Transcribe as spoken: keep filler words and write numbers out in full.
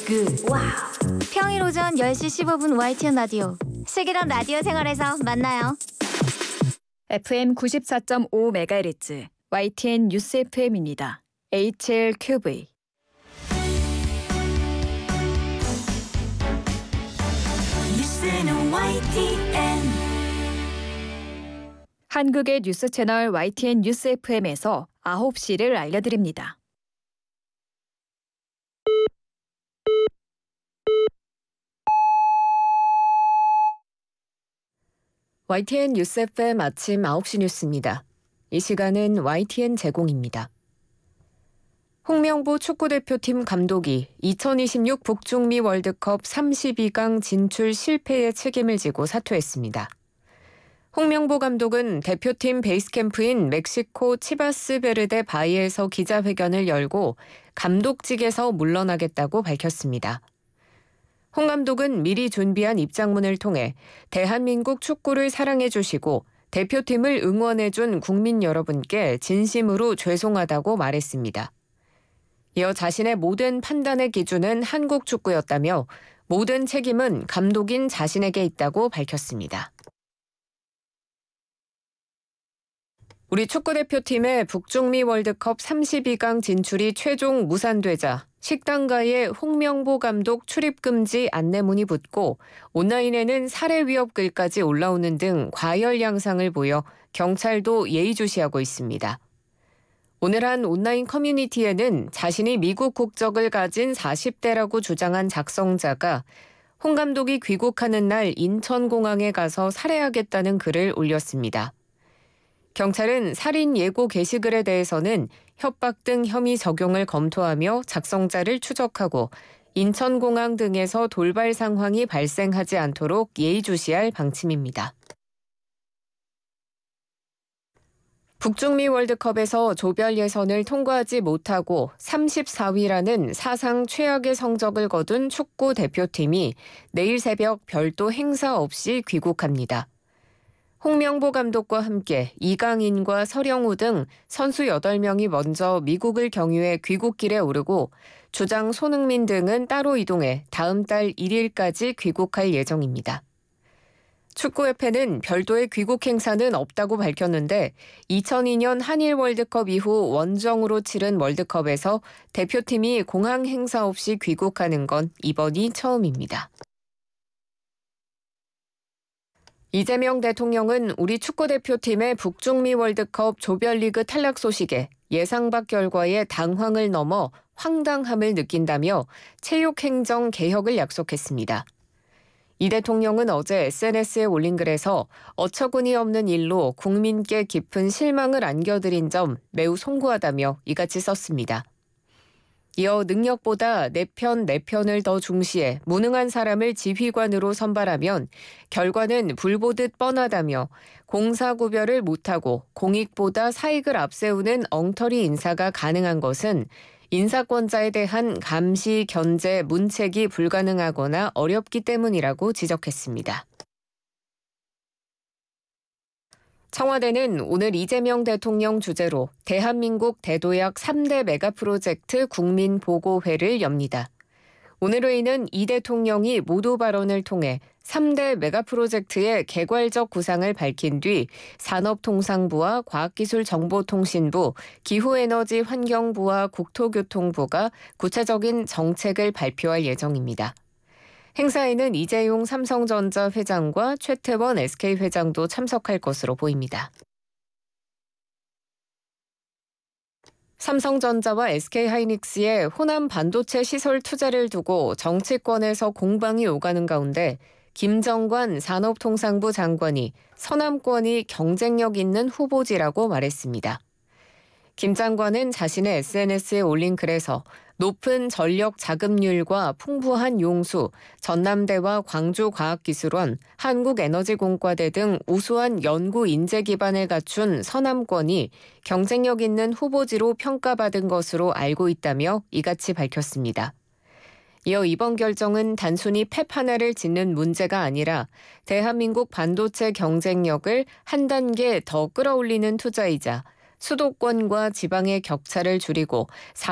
good. 와우. 평일 오전 열 시 십오 분 와이티엔 라디오. 슬기로운 라디오 생활에서 만나요. 에프엠 구십사 점 오 메가헤르츠 와이티엔 뉴스 에프엠입니다. 에이치엘큐브이. 뉴스는 와이티엔. 한국의 뉴스 채널 와이티엔 뉴스 에프엠에서 아홉 시를 알려드립니다. 와이티엔 뉴스 에프엠 아침 아홉 시 뉴스입니다. 이 시간은 와이티엔 제공입니다. 홍명보 축구대표팀 감독이 이천이십육 북중미 월드컵 삼십이 강 진출 실패의 책임을 지고 사퇴했습니다. 홍명보 감독은 대표팀 베이스캠프인 멕시코 치바스베르데 바이에서 기자회견을 열고 감독직에서 물러나겠다고 밝혔습니다. 홍 감독은 미리 준비한 입장문을 통해 대한민국 축구를 사랑해 주시고 대표팀을 응원해 준 국민 여러분께 진심으로 죄송하다고 말했습니다. 이어 자신의 모든 판단의 기준은 한국 축구였다며 모든 책임은 감독인 자신에게 있다고 밝혔습니다. 우리 축구대표팀의 북중미 월드컵 삼십이 강 진출이 최종 무산되자 식당가에 홍명보 감독 출입금지 안내문이 붙고 온라인에는 살해 위협 글까지 올라오는 등 과열 양상을 보여 경찰도 예의주시하고 있습니다. 오늘 한 온라인 커뮤니티에는 자신이 미국 국적을 가진 사십 대라고 주장한 작성자가 홍 감독이 귀국하는 날 인천공항에 가서 살해하겠다는 글을 올렸습니다. 경찰은 살인 예고 게시글에 대해서는 협박 등 혐의 적용을 검토하며 작성자를 추적하고 인천공항 등에서 돌발 상황이 발생하지 않도록 예의주시할 방침입니다. 북중미 월드컵에서 조별 예선을 통과하지 못하고 삼십사 위라는 사상 최악의 성적을 거둔 축구 대표팀이 내일 새벽 별도 행사 없이 귀국합니다. 홍명보 감독과 함께 이강인과 서령우 등 선수 여덟 명이 먼저 미국을 경유해 귀국길에 오르고 주장 손흥민 등은 따로 이동해 다음 달 일 일까지 귀국할 예정입니다. 축구협회는 별도의 귀국 행사는 없다고 밝혔는데 이천이 년 한일 월드컵 이후 원정으로 치른 월드컵에서 대표팀이 공항 행사 없이 귀국하는 건 이번이 처음입니다. 이재명 대통령은 우리 축구대표팀의 북중미 월드컵 조별리그 탈락 소식에 예상 밖 결과에 당황을 넘어 황당함을 느낀다며 체육행정 개혁을 약속했습니다. 이 대통령은 어제 에스엔에스에 올린 글에서 어처구니 없는 일로 국민께 깊은 실망을 안겨드린 점 매우 송구하다며 이같이 썼습니다. 이어 능력보다 내 편, 내 편을 더 중시해 무능한 사람을 지휘관으로 선발하면 결과는 불보듯 뻔하다며 공사 구별을 못하고 공익보다 사익을 앞세우는 엉터리 인사가 가능한 것은 인사권자에 대한 감시, 견제, 문책이 불가능하거나 어렵기 때문이라고 지적했습니다. 청와대는 오늘 이재명 대통령 주재로 대한민국 대도약 삼 대 메가프로젝트 국민보고회를 엽니다. 오늘 회의는 이 대통령이 모두 발언을 통해 삼 대 메가프로젝트의 개괄적 구상을 밝힌 뒤 산업통상부와 과학기술정보통신부, 기후에너지환경부와 국토교통부가 구체적인 정책을 발표할 예정입니다. 행사에는 이재용 삼성전자 회장과 최태원 에스케이 회장도 참석할 것으로 보입니다. 삼성전자와 에스케이하이닉스의 호남 반도체 시설 투자를 두고 정치권에서 공방이 오가는 가운데 김정관 산업통상부 장관이 서남권이 경쟁력 있는 후보지라고 말했습니다. 김 장관은 자신의 에스엔에스에 올린 글에서 높은 전력 자급률과 풍부한 용수, 전남대와 광주과학기술원, 한국에너지공과대 등 우수한 연구 인재 기반을 갖춘 서남권이 경쟁력 있는 후보지로 평가받은 것으로 알고 있다며 이같이 밝혔습니다. 이어 이번 결정은 단순히 팹 하나를 짓는 문제가 아니라 대한민국 반도체 경쟁력을 한 단계 더 끌어올리는 투자이자 수도권과 지방의 격차를 줄이고